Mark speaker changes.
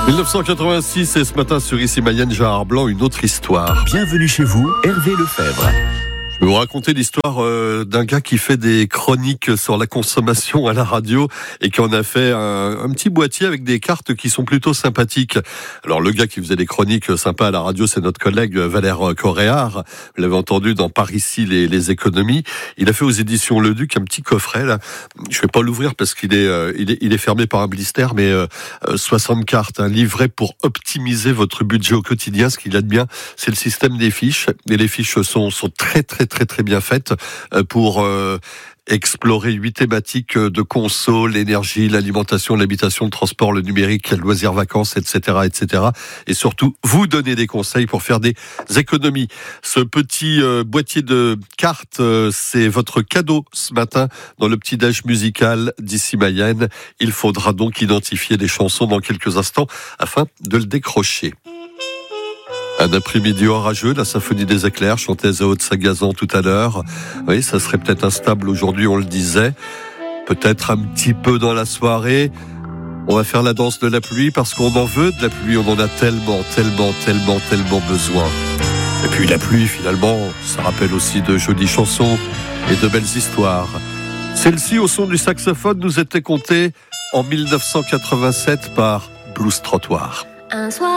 Speaker 1: 1986 et ce matin sur Ici Mayenne, Gérard Blanc, une autre histoire.
Speaker 2: Bienvenue chez vous, Hervé Lefebvre.
Speaker 1: Je vais vous raconter l'histoire d'un gars qui fait des chroniques sur la consommation à la radio et qui en a fait un petit boîtier avec des cartes qui sont plutôt sympathiques. Alors le gars qui faisait des chroniques sympas à la radio, c'est notre collègue Valère Coréard. Vous l'avez entendu dans Par ici les économies. Il a fait aux éditions Le Duc un petit coffret là. Je vais pas l'ouvrir parce qu'il est fermé par un blister, mais 60 cartes, un livret pour optimiser votre budget au quotidien. Ce qu'il a de bien, c'est le système des fiches. Et les fiches sont très bien faites pour explorer 8 thématiques de conso, l'énergie, l'alimentation, l'habitation, le transport, le numérique, le loisir, vacances, etc. Et surtout, vous donner des conseils pour faire des économies. Ce petit boîtier de cartes, c'est votre cadeau ce matin dans le petit-déj musical d'Ici Mayenne. Il faudra donc identifier des chansons dans quelques instants afin de le décrocher. Un après-midi orageux, la symphonie des éclairs, chantait Zao de Sagazan tout à l'heure. Oui, ça serait peut-être instable aujourd'hui, on le disait. Peut-être un petit peu dans la soirée. On va faire la danse de la pluie parce qu'on en veut de la pluie. On en a tellement besoin. Et puis la pluie, finalement, ça rappelle aussi de jolies chansons et de belles histoires. Celle-ci, au son du saxophone, nous était contée en 1987 par Blues Trottoir.
Speaker 3: Un soir